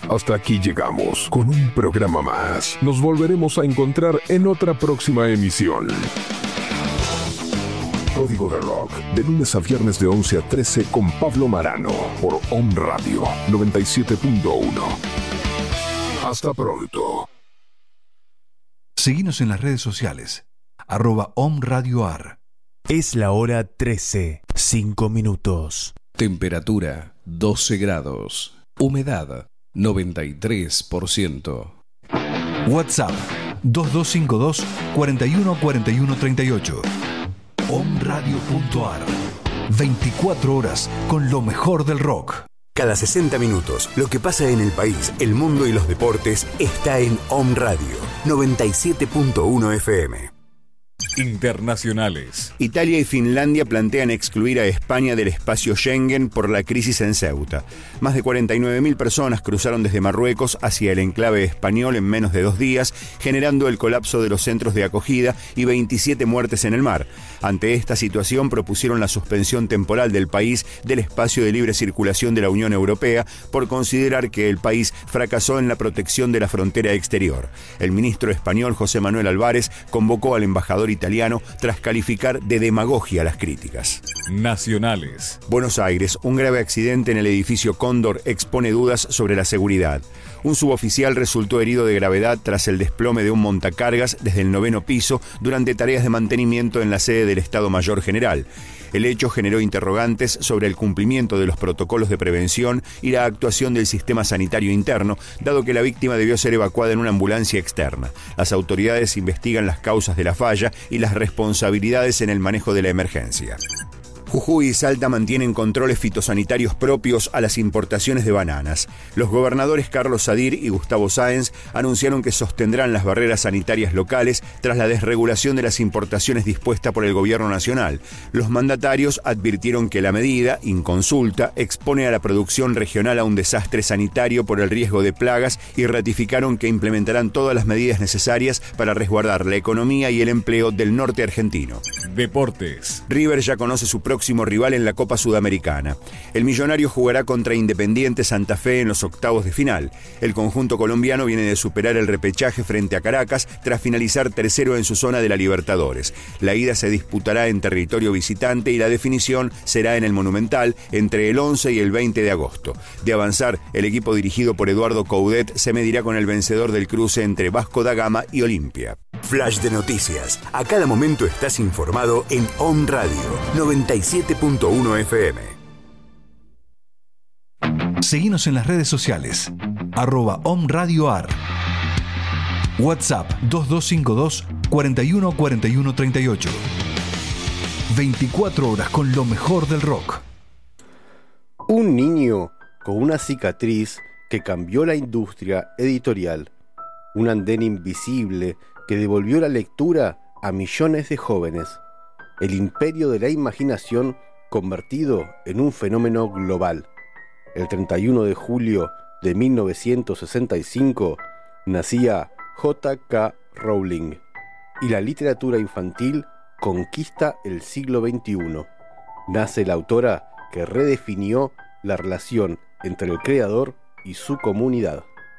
Hasta aquí llegamos con un programa más. Nos volveremos a encontrar en otra próxima emisión. Código de Rock, de lunes a viernes de 11 a 13 con Pablo Marano por Om Radio 97.1. Hasta pronto. Seguinos en las redes sociales, @OmRadioAR. Es la hora 13, 5 minutos. Temperatura 12 grados. Humedad 93%. WhatsApp 2252 41 41 38. OmRadio.ar. 24 horas con lo mejor del rock. Cada 60 minutos, lo que pasa en el país, el mundo y los deportes está en Om Radio 97.1 FM. Internacionales. Italia y Finlandia plantean excluir a España del espacio Schengen por la crisis en Ceuta. Más de 49.000 personas cruzaron desde Marruecos hacia el enclave español en menos de 2 días, generando el colapso de los centros de acogida y 27 muertes en el mar. Ante esta situación propusieron la suspensión temporal del país del espacio de libre circulación de la Unión Europea por considerar que el país fracasó en la protección de la frontera exterior. El ministro español José Manuel Álvarez convocó al embajador italiano tras calificar de demagogia las críticas. Nacionales. Buenos Aires, un grave accidente en el edificio Cóndor expone dudas sobre la seguridad. Un suboficial resultó herido de gravedad tras el desplome de un montacargas desde el 9º piso durante tareas de mantenimiento en la sede del Estado Mayor General. El hecho generó interrogantes sobre el cumplimiento de los protocolos de prevención y la actuación del sistema sanitario interno, dado que la víctima debió ser evacuada en una ambulancia externa. Las autoridades investigan las causas de la falla y las responsabilidades en el manejo de la emergencia. Jujuy y Salta mantienen controles fitosanitarios propios a las importaciones de bananas. Los gobernadores Carlos Sadir y Gustavo Sáenz anunciaron que sostendrán las barreras sanitarias locales tras la desregulación de las importaciones dispuesta por el gobierno nacional. Los mandatarios advirtieron que la medida, inconsulta, expone a la producción regional a un desastre sanitario por el riesgo de plagas y ratificaron que implementarán todas las medidas necesarias para resguardar la economía y el empleo del norte argentino. Deportes. River ya conoce su próximo rival en la Copa Sudamericana. El millonario jugará contra Independiente Santa Fe en los octavos de final. El conjunto colombiano viene de superar el repechaje frente a Caracas tras finalizar tercero en su zona de la Libertadores. La ida se disputará en territorio visitante y la definición será en el Monumental entre el 11 y el 20 de agosto. De avanzar, el equipo dirigido por Eduardo Coudet se medirá con el vencedor del cruce entre Vasco da Gama y Olimpia. Flash de noticias. A cada momento estás informado en Om Radio 97.1 FM. Seguinos en las redes sociales, @OmRadioAR. WhatsApp 2252 41 41 38. 24 horas con lo mejor del rock. Un niño con una cicatriz que cambió la industria editorial. Un andén invisible que devolvió la lectura a millones de jóvenes. El imperio de la imaginación convertido en un fenómeno global. El 31 de julio de 1965 nacía J.K. Rowling y la literatura infantil conquista el siglo XXI. Nace la autora que redefinió la relación entre el creador y su comunidad.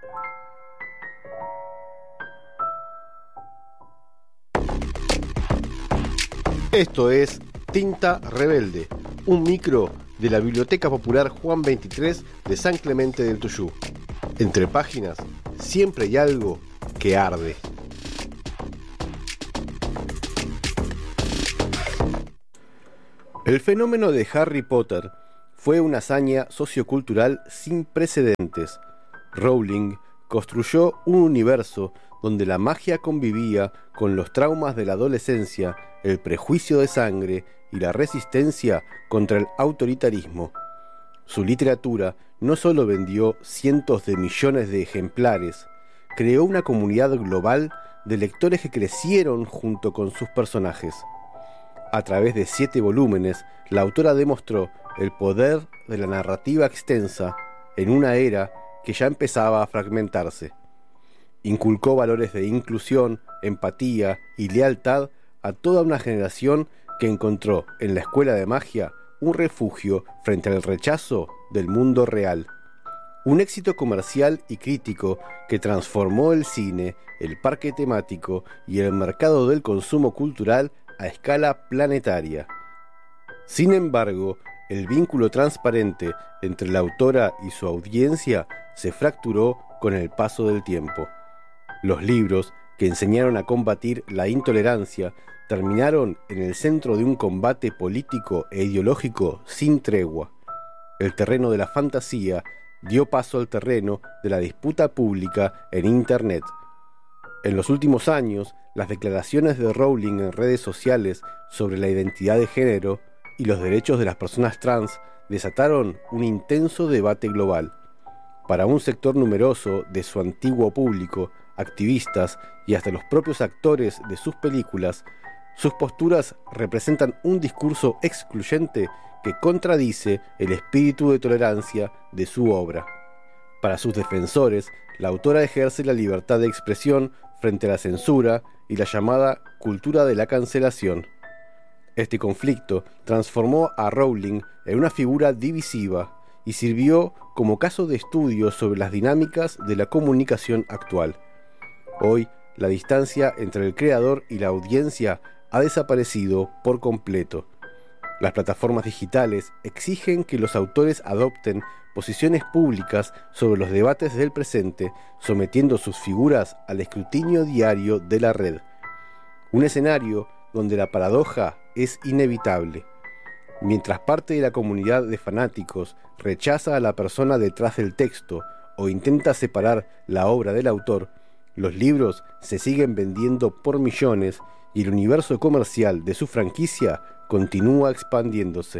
Esto es Tinta Rebelde, un micro de la Biblioteca Popular Juan 23 de San Clemente del Tuyú. Entre páginas, siempre hay algo que arde. El fenómeno de Harry Potter fue una hazaña sociocultural sin precedentes. Rowling construyó un universo donde la magia convivía con los traumas de la adolescencia, el prejuicio de sangre y la resistencia contra el autoritarismo. Su literatura no solo vendió cientos de millones de ejemplares, creó una comunidad global de lectores que crecieron junto con sus personajes. A través de 7 volúmenes, la autora demostró el poder de la narrativa extensa en una era que ya empezaba a fragmentarse. Inculcó valores de inclusión, empatía y lealtad a toda una generación que encontró en la escuela de magia un refugio frente al rechazo del mundo real. Un éxito comercial y crítico que transformó el cine, el parque temático y el mercado del consumo cultural a escala planetaria. Sin embargo, el vínculo transparente entre la autora y su audiencia se fracturó con el paso del tiempo. Los libros, que enseñaron a combatir la intolerancia, terminaron en el centro de un combate político e ideológico sin tregua. El terreno de la fantasía dio paso al terreno de la disputa pública en Internet. En los últimos años, las declaraciones de Rowling en redes sociales sobre la identidad de género y los derechos de las personas trans desataron un intenso debate global. Para un sector numeroso de su antiguo público, activistas y hasta los propios actores de sus películas, sus posturas representan un discurso excluyente que contradice el espíritu de tolerancia de su obra. Para sus defensores, la autora ejerce la libertad de expresión frente a la censura y la llamada cultura de la cancelación. Este conflicto transformó a Rowling en una figura divisiva y sirvió como caso de estudio sobre las dinámicas de la comunicación actual. Hoy, la distancia entre el creador y la audiencia ha desaparecido por completo. Las plataformas digitales exigen que los autores adopten posiciones públicas sobre los debates del presente, sometiendo sus figuras al escrutinio diario de la red. Un escenario donde la paradoja es inevitable. Mientras parte de la comunidad de fanáticos rechaza a la persona detrás del texto o intenta separar la obra del autor, los libros se siguen vendiendo por millones y el universo comercial de su franquicia continúa expandiéndose.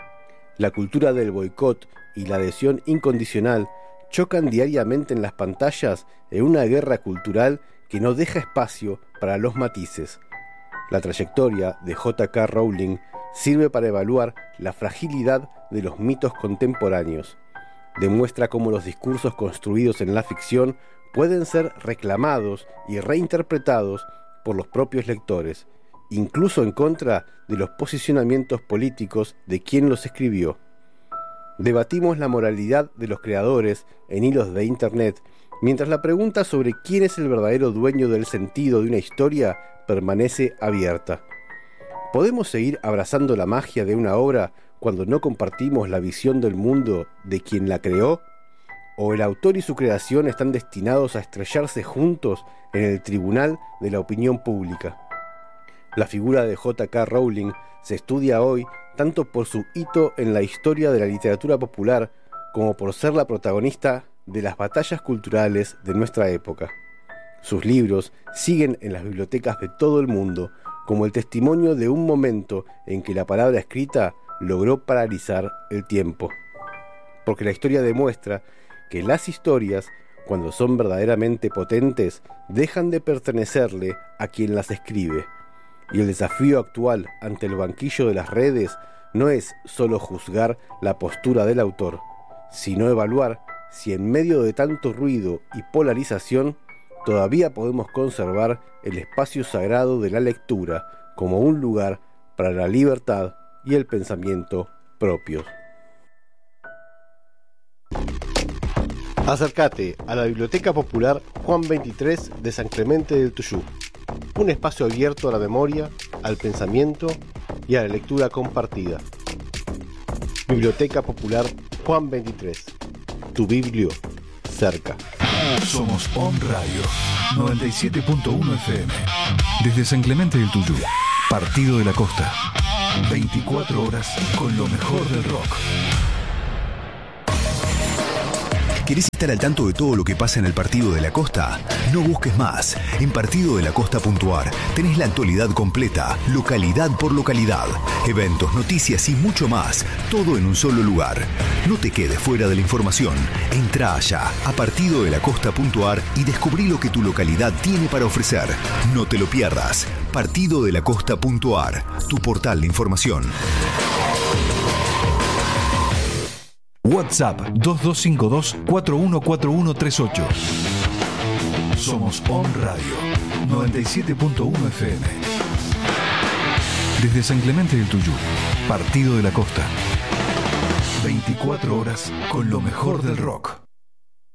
La cultura del boicot y la adhesión incondicional chocan diariamente en las pantallas en una guerra cultural que no deja espacio para los matices. La trayectoria de J.K. Rowling sirve para evaluar la fragilidad de los mitos contemporáneos. Demuestra cómo los discursos construidos en la ficción pueden ser reclamados y reinterpretados por los propios lectores, incluso en contra de los posicionamientos políticos de quien los escribió. Debatimos la moralidad de los creadores en hilos de Internet, mientras la pregunta sobre quién es el verdadero dueño del sentido de una historia permanece abierta. ¿Podemos seguir abrazando la magia de una obra cuando no compartimos la visión del mundo de quien la creó? ¿O el autor y su creación están destinados a estrellarse juntos en el tribunal de la opinión pública? La figura de J.K. Rowling se estudia hoy tanto por su hito en la historia de la literatura popular como por ser la protagonista de las batallas culturales de nuestra época. Sus libros siguen en las bibliotecas de todo el mundo como el testimonio de un momento en que la palabra escrita logró paralizar el tiempo. Porque la historia demuestra que las historias, cuando son verdaderamente potentes, dejan de pertenecerle a quien las escribe. Y el desafío actual ante el banquillo de las redes no es solo juzgar la postura del autor, sino evaluar si en medio de tanto ruido y polarización todavía podemos conservar el espacio sagrado de la lectura como un lugar para la libertad y el pensamiento propios. Acércate a la Biblioteca Popular Juan 23 de San Clemente del Tuyú, un espacio abierto a la memoria, al pensamiento y a la lectura compartida. Biblioteca Popular Juan 23, tu biblio cerca. Somos On Radio 97.1 FM. Desde San Clemente del Tuyú, Partido de la Costa. 24 horas con lo mejor del rock. ¿Querés estar al tanto de todo lo que pasa en el Partido de la Costa? No busques más. En partidodelacosta.ar tenés la actualidad completa, localidad por localidad, eventos, noticias y mucho más, todo en un solo lugar. No te quedes fuera de la información. Entrá allá a partidodelacosta.ar y descubrí lo que tu localidad tiene para ofrecer. No te lo pierdas. Partidodelacosta.ar, tu portal de información. WhatsApp 2252-414138. Somos On Radio 97.1 FM. Desde San Clemente del Tuyú, Partido de la Costa. 24 horas con lo mejor del rock.